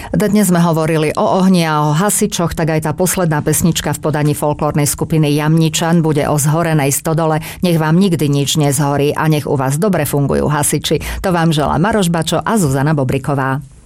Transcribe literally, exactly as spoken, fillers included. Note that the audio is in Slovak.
Dnes sme hovorili o ohni a o hasičoch, tak aj tá posledná pesnička v podaní folklórnej skupiny Jamničan bude o zhorenej stodole. Nech vám nikdy nič nezhorí a nech u vás dobre fungujú hasiči. To vám želá Maroš Bačo a Zuzana Bobriková.